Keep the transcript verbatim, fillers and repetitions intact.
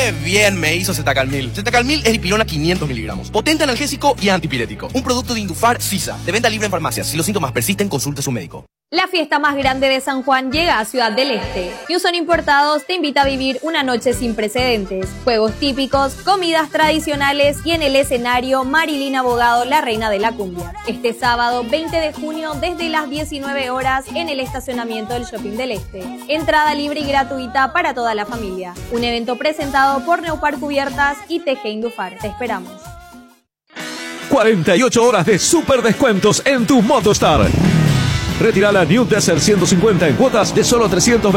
¡Qué bien me hizo Zetacalmil! Zetacalmil es dipirona quinientos miligramos. Potente analgésico y antipirético. Un producto de Indufar Sisa. De venta libre en farmacias. Si los síntomas persisten, consulte a su médico. La fiesta más grande de San Juan llega a Ciudad del Este. Newson Importados te invita a vivir una noche sin precedentes. Juegos típicos, comidas tradicionales y en el escenario Marilyn Abogado, la reina de la cumbia. Este sábado veinte de junio desde las diecinueve horas en el estacionamiento del Shopping del Este. Entrada libre y gratuita para toda la familia. Un evento presentado por Neupar Cubiertas y T G Indufar. Te esperamos. cuarenta y ocho horas de super descuentos en tu Motostar. Retira la New Desert ciento cincuenta en cuotas de solo trescientos